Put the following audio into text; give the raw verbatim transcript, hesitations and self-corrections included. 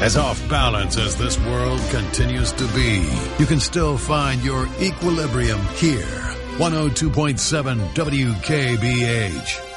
As off balance as this world continues to be, you can still find your equilibrium here. one oh two point seven W K B H.